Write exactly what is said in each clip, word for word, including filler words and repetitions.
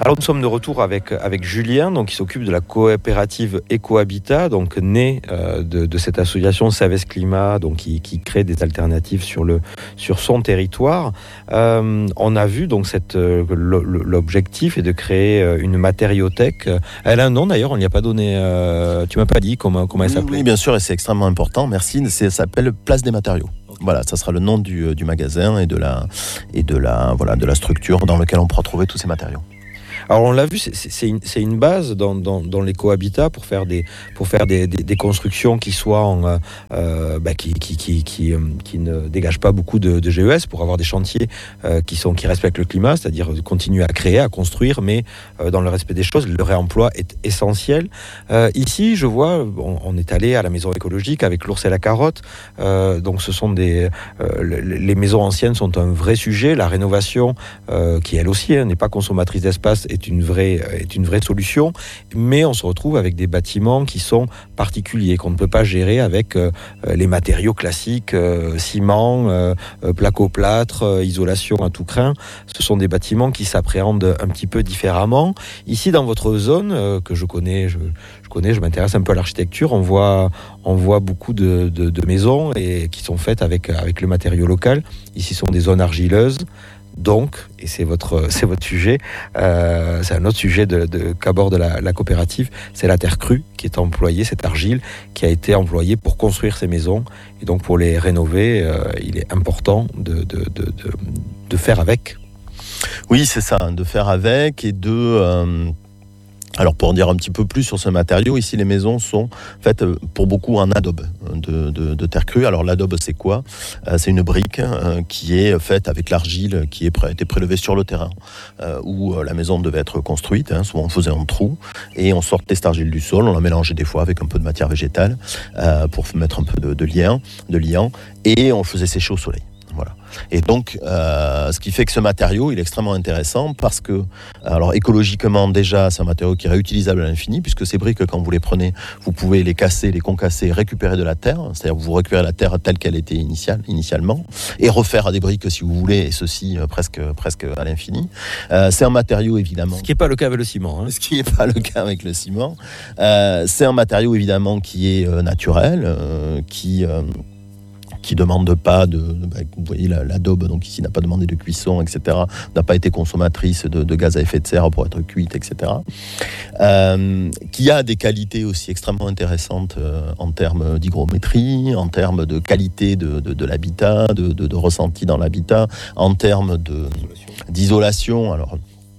Alors nous sommes de retour avec, avec Julien, donc, qui s'occupe de la coopérative Ecohabitat, donc née euh, de, de cette association Savès Climat, donc, qui, qui crée des alternatives sur, le, sur son territoire. Euh, on a vu donc cette, euh, l'objectif est de créer une matériothèque. Elle a un nom d'ailleurs, on n'y a pas donné, euh, tu m'as pas dit comment, comment elle oui, s'appelait. Oui, bien sûr, et c'est extrêmement important, merci. C'est, ça s'appelle Place des Matériaux. Voilà, ça sera le nom du, du magasin et de la, et de la, voilà, de la structure dans laquelle on pourra trouver tous ces matériaux. Alors on l'a vu, c'est, c'est, une, c'est une base dans, dans, dans l'écohabitat pour faire des, pour faire des, des, des constructions qui soient en, euh, bah, qui, qui, qui, qui, qui ne dégagent pas beaucoup de, de G E S, pour avoir des chantiers euh, qui, sont, qui respectent le climat, c'est-à-dire continuer à créer, à construire, mais euh, dans le respect des choses. Le réemploi est essentiel. Euh, ici, je vois, on, on est allé à la maison écologique avec l'ours et la carotte. Euh, donc ce sont des, euh, les maisons anciennes sont un vrai sujet. La rénovation, euh, qui elle aussi hein, n'est pas consommatrice d'espace, est une vraie est une vraie solution, mais on se retrouve avec des bâtiments qui sont particuliers, qu'on ne peut pas gérer avec euh, les matériaux classiques, euh, ciment, euh, placo-plâtre, euh, isolation à tout crin. Ce sont des bâtiments qui s'appréhendent un petit peu différemment. Ici, dans votre zone, euh, que je connais, je, je connais, je m'intéresse un peu à l'architecture, on voit on voit beaucoup de, de, de maisons et qui sont faites avec avec le matériau local. Ici, ce sont des zones argileuses. Donc, et c'est votre, c'est votre sujet, euh, c'est un autre sujet de, de, qu'aborde la, la coopérative, c'est la terre crue qui est employée, cette argile qui a été employée pour construire ces maisons. Et donc pour les rénover, euh, il est important de, de, de, de, de faire avec. Oui, c'est ça, de faire avec et de... Euh Alors pour en dire un petit peu plus sur ce matériau, ici les maisons sont faites pour beaucoup en adobe de, de, de terre crue. Alors l'adobe c'est quoi ? euh, C'est une brique euh, qui est faite avec l'argile qui est été prélevée sur le terrain euh, où la maison devait être construite. Hein, souvent on faisait un trou et on sortait cette argile du sol, on la mélangeait des fois avec un peu de matière végétale euh, pour mettre un peu de, de liant, de liant et on faisait sécher au soleil. Voilà. Et donc, euh, ce qui fait que ce matériau, il est extrêmement intéressant parce que, alors écologiquement déjà, c'est un matériau qui est réutilisable à l'infini puisque ces briques, quand vous les prenez, vous pouvez les casser, les concasser, récupérer de la terre, c'est-à-dire vous récupérez la terre telle qu'elle était initiale, initialement, et refaire des briques si vous voulez, et ceci euh, presque, presque à l'infini. Euh, c'est un matériau évidemment. Ce qui n'est pas le cas avec le ciment. Hein. Ce qui n'est pas le cas avec le ciment. Euh, c'est un matériau évidemment qui est euh, naturel, euh, qui euh, qui demande pas de, de bah, vous voyez l'adobe, donc ici n'a pas demandé de cuisson, et cetera, n'a pas été consommatrice de, de gaz à effet de serre pour être cuite, et cetera. Euh, qui a des qualités aussi extrêmement intéressantes euh, en termes d'hygrométrie, en termes de qualité de, de, de l'habitat, de, de, de ressenti dans l'habitat, en termes de, d'isolation. Alors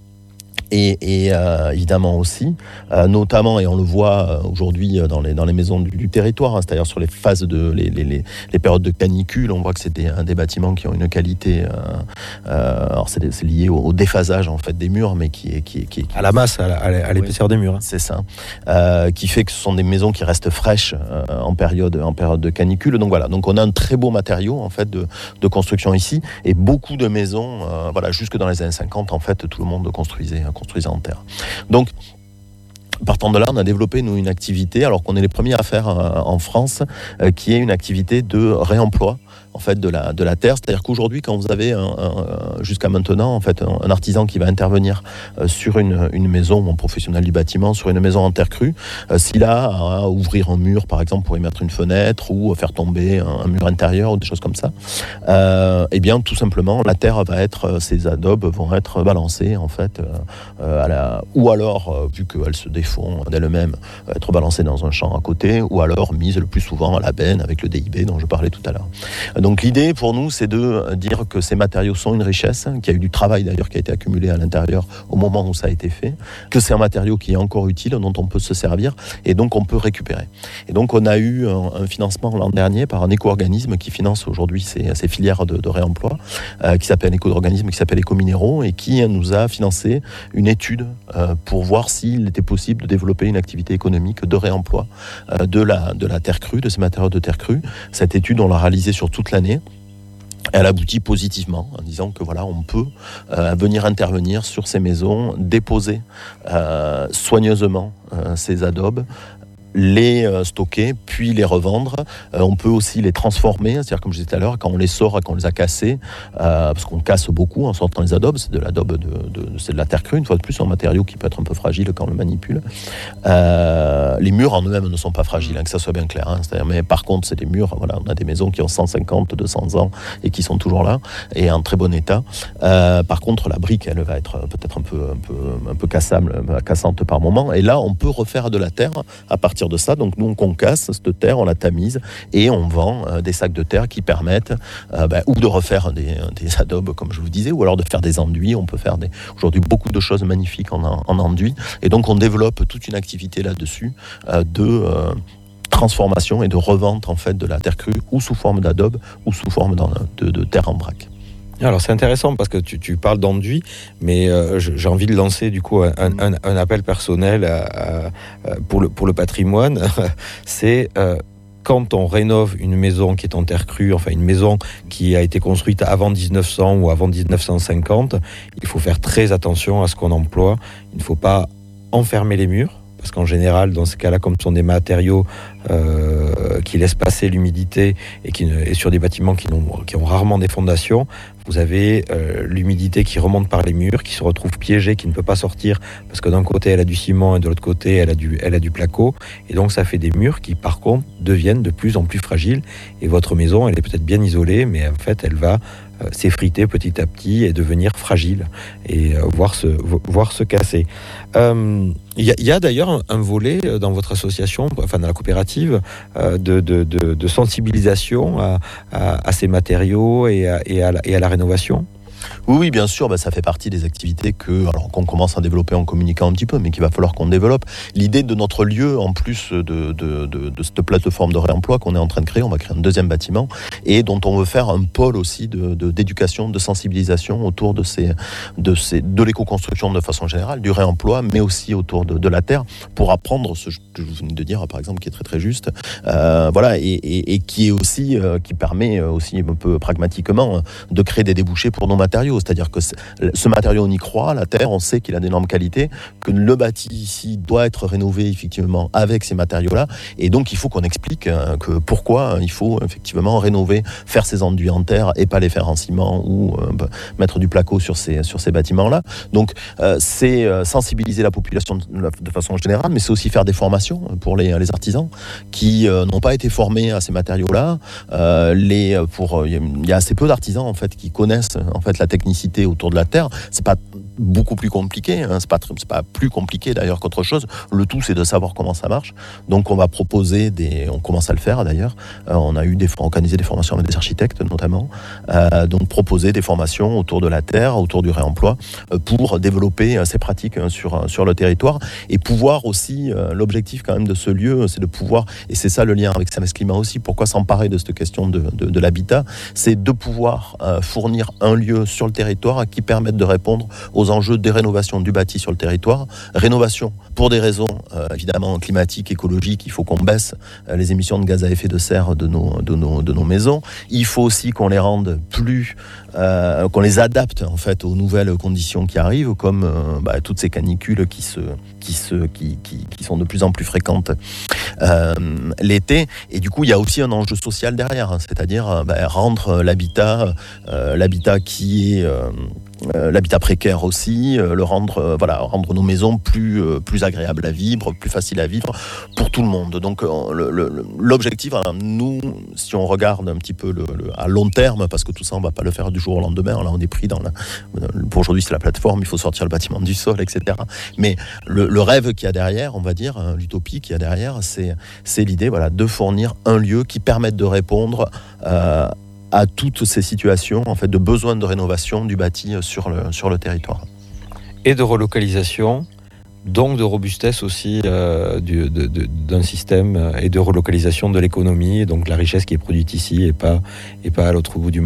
Et, et euh, évidemment aussi, euh, notamment, et on le voit euh, aujourd'hui dans les, dans les maisons du, du territoire, hein, c'est-à-dire sur les phases de les, les, les, les périodes de canicule, on voit que c'est des, des bâtiments qui ont une qualité, euh, euh, alors c'est, c'est lié au, au déphasage en fait des murs, mais qui est qui est, qui est qui à la masse, à, la, à l'épaisseur oui, des murs. Hein. C'est ça, euh, qui fait que ce sont des maisons qui restent fraîches euh, en période en période de canicule. Donc voilà, donc on a un très beau matériau en fait de, de construction ici, et beaucoup de maisons, euh, voilà, jusque dans les années cinquante en fait, tout le monde construisait. construisant en terre. Donc, partant de là, on a développé nous une activité, alors qu'on est les premiers à faire euh, en France, euh, qui est une activité de réemploi en fait de la de la terre. C'est-à-dire qu'aujourd'hui, quand vous avez un, un, jusqu'à maintenant en fait un, un artisan qui va intervenir euh, sur une une maison, ou un professionnel du bâtiment sur une maison en terre crue, euh, s'il a à ouvrir un mur par exemple pour y mettre une fenêtre ou faire tomber un, un mur intérieur ou des choses comme ça, euh, et bien tout simplement la terre va être, ces adobes vont être balancés en fait euh, à la, ou alors euh, vu qu'elles se défont d'elles-mêmes, être balancées dans un champ à côté, ou alors mises le plus souvent à la benne avec le D I B dont je parlais tout à l'heure. Donc l'idée pour nous, c'est de dire que ces matériaux sont une richesse, qu'il y a eu du travail d'ailleurs qui a été accumulé à l'intérieur au moment où ça a été fait, que c'est un matériau qui est encore utile, dont on peut se servir et donc on peut récupérer. Et donc on a eu un, un financement l'an dernier par un éco-organisme qui finance aujourd'hui ces, ces filières de, de réemploi, euh, qui s'appelle un éco-organisme qui s'appelle Ecominéraux et qui nous a financé une étude euh, pour voir s'il était possible de développer une activité économique de réemploi euh, de, la, de la terre crue, de ces matériaux de terre crue. Cette étude, on l'a réalisée sur toute l'année. Elle aboutit positivement en disant que voilà, on peut euh, venir intervenir sur ces maisons, déposer euh, soigneusement euh, ces adobes, les euh, stocker, puis les revendre. Euh, on peut aussi les transformer, c'est-à-dire comme je disais tout à l'heure, quand on les sort et qu'on les a cassés, euh, parce qu'on casse beaucoup en sortant les adobes, c'est de l'adobe, de, de, c'est de la terre crue, une fois de plus, un matériau qui peut être un peu fragile quand on le manipule. Euh, les murs en eux-mêmes ne sont pas fragiles, hein, que ça soit bien clair. Hein, c'est-à-dire, mais par contre, c'est des murs, voilà, on a des maisons qui ont cent cinquante, deux cents ans et qui sont toujours là et en très bon état. Euh, par contre, la brique, elle va être peut-être un peu, un peu, un peu cassable, cassante par moment. Et là, on peut refaire de la terre à partir de ça. Donc, nous, on concasse cette terre, on la tamise et on vend euh, des sacs de terre qui permettent euh, ben, ou de refaire des, des adobes, comme je vous disais, ou alors de faire des enduits. On peut faire des, aujourd'hui beaucoup de choses magnifiques en, en enduit. Et donc, on développe toute une activité là-dessus euh, de... Euh, transformation et de revente en fait de la terre crue ou sous forme d'adobe ou sous forme de, de terre en vrac. Alors c'est intéressant parce que tu, tu parles d'enduit, mais euh, j'ai envie de lancer du coup un, un, un appel personnel à, à, à, pour, le, pour le patrimoine. C'est euh, quand on rénove une maison qui est en terre crue, enfin une maison qui a été construite avant dix-neuf cents ou avant dix-neuf cent cinquante, il faut faire très attention à ce qu'on emploie. Il ne faut pas enfermer les murs. Parce qu'en général, dans ce cas-là, comme ce sont des matériaux euh, qui laissent passer l'humidité et, qui, et sur des bâtiments qui ont, qui ont rarement des fondations, vous avez euh, l'humidité qui remonte par les murs, qui se retrouve piégée, qui ne peut pas sortir, parce que d'un côté, elle a du ciment et de l'autre côté, elle a du, elle a du placo. Et donc, ça fait des murs qui, par contre, deviennent de plus en plus fragiles. Et votre maison, elle est peut-être bien isolée, mais en fait, elle va euh, s'effriter petit à petit et devenir fragile et euh, voir, se, voir se casser. Euh, Il y a, y a d'ailleurs un, un volet dans votre association, enfin dans la coopérative, euh, de, de, de, de sensibilisation à, à, à ces matériaux et à, et, à la, et à la rénovation. Oui, oui, bien sûr, bah, ça fait partie des activités que, alors, qu'on commence à développer en communiquant un petit peu, mais qu'il va falloir qu'on développe. L'idée de notre lieu, en plus de, de, de, de cette plateforme de réemploi qu'on est en train de créer, on va créer un deuxième bâtiment, et dont on veut faire un pôle aussi de, de, d'éducation, de sensibilisation autour de, ces, de, ces, de l'éco-construction de façon générale, du réemploi, mais aussi autour de, de la terre, pour apprendre ce que je venais de dire, par exemple, qui est très très juste, euh, voilà, et, et, et qui est aussi, euh, qui permet aussi un peu pragmatiquement de créer des débouchés pour nos matériaux. C'est-à-dire que ce matériau, on y croit, la terre, on sait qu'il a d'énormes qualités, que le bâti ici doit être rénové effectivement avec ces matériaux-là, et donc il faut qu'on explique que pourquoi il faut effectivement rénover, faire ces enduits en terre et pas les faire en ciment ou euh, mettre du placo sur ces, sur ces bâtiments-là. Donc euh, c'est sensibiliser la population de, de façon générale, mais c'est aussi faire des formations pour les, les artisans qui euh, n'ont pas été formés à ces matériaux-là. Euh, les, pour, il y a assez peu d'artisans en fait qui connaissent en fait la technicité autour de la terre. C'est pas beaucoup plus compliqué, hein. c'est pas c'est pas plus compliqué d'ailleurs qu'autre chose. Le tout c'est de savoir comment ça marche. Donc on va proposer des, on commence à le faire d'ailleurs. Euh, on a eu des organisé des formations avec des architectes notamment. Euh, donc proposer des formations autour de la terre, autour du réemploi, euh, pour développer euh, ces pratiques euh, sur sur le territoire et pouvoir aussi euh, l'objectif quand même de ce lieu, c'est de pouvoir, et c'est ça le lien avec Sames Climat aussi. Pourquoi s'emparer de cette question de de, de l'habitat, c'est de pouvoir euh, fournir un lieu sur le territoire qui permettent de répondre aux enjeux des rénovations du bâti sur le territoire. Rénovation pour des raisons euh, évidemment climatiques, écologiques, il faut qu'on baisse euh, les émissions de gaz à effet de serre de nos, de nos, de nos maisons. Il faut aussi qu'on les rende plus, euh, qu'on les adapte en fait aux nouvelles conditions qui arrivent, comme euh, bah, toutes ces canicules qui, se, qui, se, qui, qui, qui sont de plus en plus fréquentes euh, l'été. Et du coup, il y a aussi un enjeu social derrière, hein, c'est-à-dire bah, rendre l'habitat, euh, l'habitat qui est... Euh, Euh, l'habitat précaire aussi, euh, le rendre, euh, voilà, rendre nos maisons plus, euh, plus agréables à vivre, plus faciles à vivre pour tout le monde. Donc euh, le, le, l'objectif, hein, nous, si on regarde un petit peu le, le, à long terme, parce que tout ça, on ne va pas le faire du jour au lendemain, là on est pris dans la... Pour aujourd'hui, c'est la plateforme, il faut sortir le bâtiment du sol, et cetera. Mais le, le rêve qu'il y a derrière, on va dire, hein, l'utopie qu'il y a derrière, c'est, c'est l'idée voilà, de fournir un lieu qui permette de répondre euh, à toutes ces situations en fait, de besoin de rénovation du bâti sur le, sur le territoire. Et de relocalisation, donc de robustesse aussi euh, du, de, de, d'un système et de relocalisation de l'économie, donc la richesse qui est produite ici et pas, et pas à l'autre bout du monde.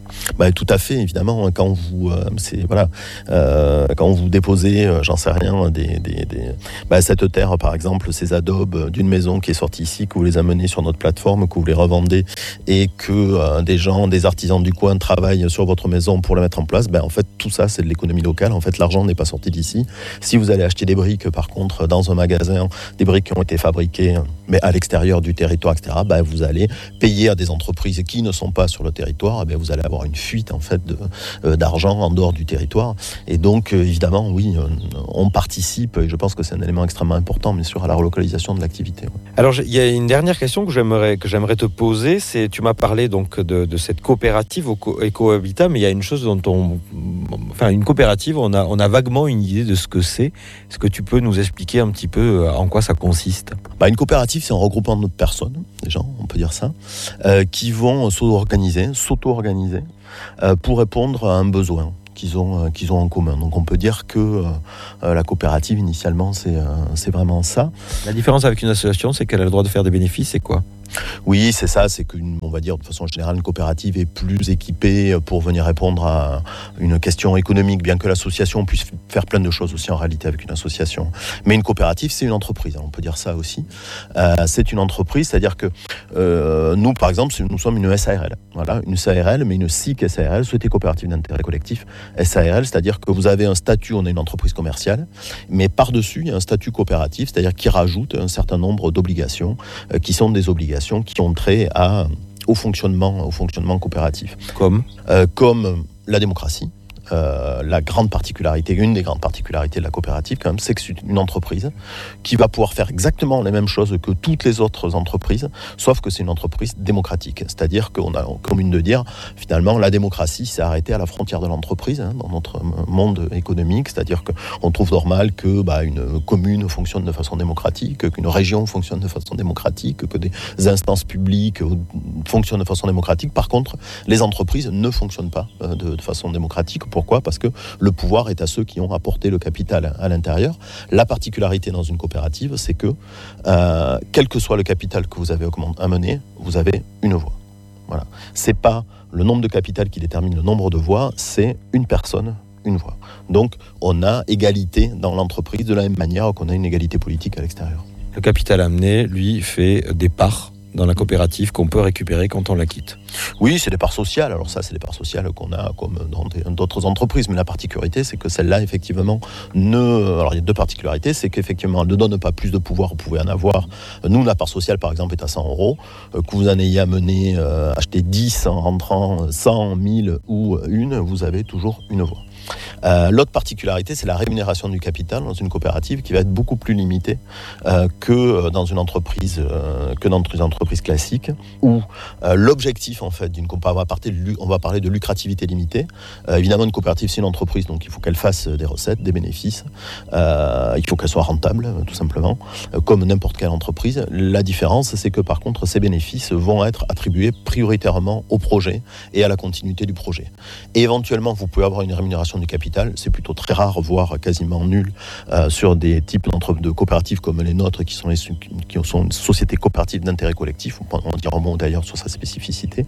Bah, tout à fait, évidemment. Quand vous, euh, c'est, voilà, euh, quand vous déposez, euh, j'en sais rien, des, des, des, bah, cette terre, par exemple, ces adobes d'une maison qui est sortie ici, que vous les amenez sur notre plateforme, que vous les revendez et que euh, des gens, des artisans du coin travaillent sur votre maison pour la mettre en place, bah, en fait, tout ça, c'est de l'économie locale. En fait, l'argent n'est pas sorti d'ici. Si vous allez acheter des briques, par contre, dans un magasin, des briques qui ont été fabriquées, mais à l'extérieur du territoire, et cetera, bah, vous allez payer à des entreprises qui ne sont pas sur le territoire, bah, vous allez avoir une fuite en fait de, euh, d'argent en dehors du territoire. Et donc, euh, évidemment, oui, euh, on participe, et je pense que c'est un élément extrêmement important, bien sûr, à la relocalisation de l'activité. Ouais. Alors, il y a une dernière question que j'aimerais, que j'aimerais te poser, c'est, tu m'as parlé donc de, de cette coopérative Ecohabitat, mais il y a une chose dont on... Enfin, une coopérative, on a, on a vaguement une idée de ce que c'est. Est-ce que tu peux nous expliquer un petit peu en quoi ça consiste ? Bah, une coopérative, c'est un regroupement de personnes, déjà, on peut dire ça, euh, qui vont s'auto-organiser, s'auto-organiser euh, pour répondre à un besoin qu'ils ont, euh, qu'ils ont en commun. Donc on peut dire que euh, la coopérative, initialement, c'est, euh, c'est vraiment ça. La différence avec une association, c'est qu'elle a le droit de faire des bénéfices, c'est quoi ? Oui, c'est ça, c'est qu'une, on va dire de façon générale, une coopérative est plus équipée pour venir répondre à une question économique, bien que l'association puisse faire plein de choses aussi en réalité avec une association. Mais une coopérative, c'est une entreprise, on peut dire ça aussi. Euh, c'est une entreprise, c'est-à-dire que euh, nous, par exemple, nous sommes une S A R L. Voilà, une S A R L, mais une S I C S A R L, Société coopérative d'intérêt collectif, S A R L, c'est-à-dire que vous avez un statut, on est une entreprise commerciale, mais par-dessus, il y a un statut coopératif, c'est-à-dire qui rajoute un certain nombre d'obligations euh, qui sont des obligations qui ont trait à, au, fonctionnement, au fonctionnement coopératif. Comme euh, Comme la démocratie. Euh, la grande particularité, une des grandes particularités de la coopérative, quand même, c'est que c'est une entreprise qui va pouvoir faire exactement les mêmes choses que toutes les autres entreprises, sauf que c'est une entreprise démocratique. C'est-à-dire qu'on a commune de dire, finalement, la démocratie s'est arrêtée à la frontière de l'entreprise, hein, dans notre monde économique. C'est-à-dire qu'on trouve normal que bah, une commune fonctionne de façon démocratique, qu'une région fonctionne de façon démocratique, que des instances publiques fonctionnent de façon démocratique. Par contre, les entreprises ne fonctionnent pas de, de façon démocratique. Pourquoi ? Parce que le pouvoir est à ceux qui ont apporté le capital à l'intérieur. La particularité dans une coopérative, c'est que euh, quel que soit le capital que vous avez amené, vous avez une voix. Voilà. C'est pas le nombre de capital qui détermine le nombre de voix, c'est une personne, une voix. Donc, on a égalité dans l'entreprise de la même manière qu'on a une égalité politique à l'extérieur. Le capital amené, lui, fait des parts dans la coopérative qu'on peut récupérer quand on la quitte. Oui, c'est des parts sociales. Alors ça, c'est des parts sociales qu'on a comme dans des, d'autres entreprises. Mais la particularité, c'est que celle-là, effectivement, ne... Alors, il y a deux particularités. C'est qu'effectivement, elle ne donne pas plus de pouvoir. Vous pouvez en avoir. Nous, la part sociale, par exemple, est à cent euros. Que vous en ayez amené euh, acheter dix en rentrant cent, mille ou une, vous avez toujours une voix. Euh, l'autre particularité, c'est la rémunération du capital dans une coopérative qui va être beaucoup plus limitée euh, que dans une entreprise euh, que dans une entreprise classique où euh, l'objectif en fait d'une coopérative, on va parler de, on va parler de lucrativité limitée. Euh, évidemment, une coopérative c'est une entreprise, donc il faut qu'elle fasse des recettes, des bénéfices. Euh, il faut qu'elle soit rentable, tout simplement, euh, comme n'importe quelle entreprise. La différence, c'est que par contre, ces bénéfices vont être attribués prioritairement au projet et à la continuité du projet. Et éventuellement, vous pouvez avoir une rémunération du capital, c'est plutôt très rare, voire quasiment nul, euh, sur des types de coopératives comme les nôtres, qui sont, les, qui sont une société coopérative d'intérêt collectif, on dira un mot d'ailleurs sur sa spécificité,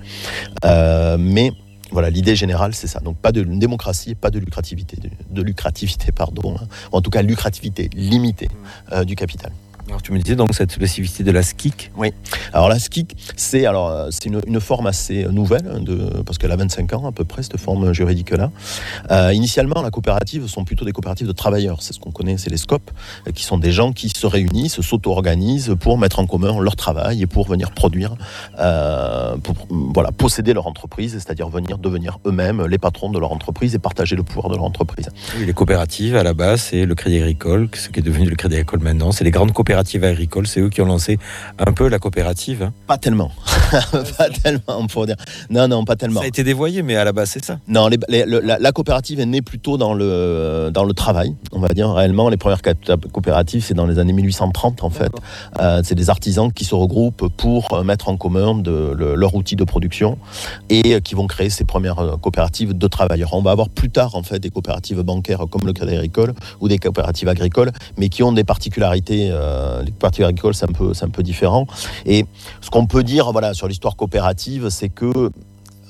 euh, mais voilà, l'idée générale, c'est ça. Donc pas de démocratie, pas de lucrativité, de, de lucrativité, pardon, hein, en tout cas lucrativité limitée euh, du capital. Alors tu me disais donc cette spécificité de la S C I C. Oui. Alors la S C I C, c'est alors c'est une, une forme assez nouvelle de parce qu'elle a vingt-cinq ans à peu près cette forme juridique là. Euh, initialement, la coopérative sont plutôt des coopératives de travailleurs. C'est ce qu'on connaît, c'est les SCOP, qui sont des gens qui se réunissent, s'auto-organisent pour mettre en commun leur travail et pour venir produire, euh, pour voilà posséder leur entreprise, c'est-à-dire venir devenir eux-mêmes les patrons de leur entreprise et partager le pouvoir de leur entreprise. Oui, les coopératives à la base, c'est le Crédit Agricole, ce qui est devenu le Crédit Agricole maintenant, c'est les grandes coopératives agricoles, c'est eux qui ont lancé un peu la coopérative. Hein. Pas tellement, pas tellement, on pourrait dire. Non, non, pas tellement. Ça a été dévoyé, mais à la base, c'est ça. Non, les, les, le, la, la coopérative est née plutôt dans le dans le travail, on va dire. Réellement, les premières coopératives, c'est dans les années mille huit cent trente, en fait. Euh, c'est des artisans qui se regroupent pour mettre en commun de, le, leur outil de production et qui vont créer ces premières coopératives de travailleurs. On va avoir plus tard, en fait, des coopératives bancaires comme le Crédit Agricole ou des coopératives agricoles, mais qui ont des particularités. Euh, les coopératives agricoles, c'est un peu, c'est un peu différent. Et ce qu'on peut dire, voilà, sur l'histoire coopérative, c'est que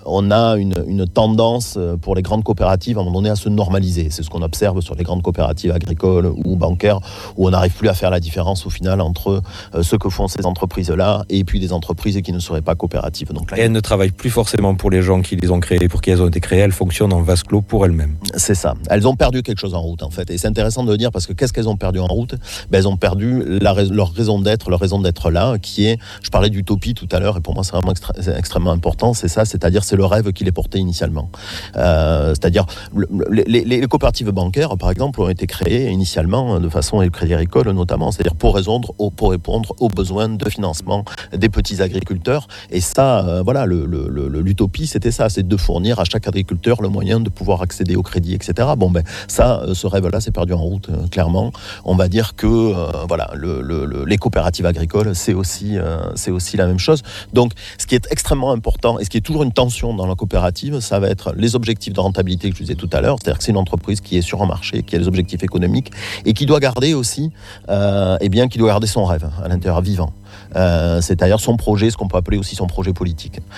on a une, une tendance pour les grandes coopératives à un moment donné à se normaliser. C'est ce qu'on observe sur les grandes coopératives agricoles ou bancaires, où on n'arrive plus à faire la différence au final entre euh, ce que font ces entreprises-là et puis des entreprises qui ne seraient pas coopératives. Donc là, et elles ne travaillent plus forcément pour les gens qui les ont créées, pour qui elles ont été créées, elles fonctionnent en vase clos pour elles-mêmes. C'est ça. Elles ont perdu quelque chose en route, en fait. Et c'est intéressant de le dire parce que qu'est-ce qu'elles ont perdu en route ? Ben, elles ont perdu la, leur raison d'être, leur raison d'être là, qui est, je parlais d'utopie tout à l'heure, et pour moi c'est vraiment extra, c'est extrêmement important, c'est ça, c'est-à-dire c'est le rêve qui les portait initialement. Euh, c'est-à-dire le, les, les, les coopératives bancaires, par exemple, ont été créées initialement de façon, et le Crédit Agricole notamment, c'est-à-dire pour répondre aux, pour répondre aux besoins de financement des petits agriculteurs. Et ça, euh, voilà, le, le, le, l'utopie, c'était ça, c'est de fournir à chaque agriculteur le moyen de pouvoir accéder au crédit, et cetera. Bon, ben ça, ce rêve-là, c'est perdu en route, euh, clairement. On va dire que, euh, voilà, le, le, le, les coopératives agricoles, c'est aussi, euh, c'est aussi la même chose. Donc, ce qui est extrêmement important, et ce qui est toujours une tension dans la coopérative, ça va être les objectifs de rentabilité que je disais tout à l'heure, c'est-à-dire que c'est une entreprise qui est sur un marché, qui a des objectifs économiques, et qui doit garder aussi, euh, eh bien, qui doit garder son rêve à l'intérieur vivant. Euh, c'est d'ailleurs son projet, ce qu'on peut appeler aussi son projet politique.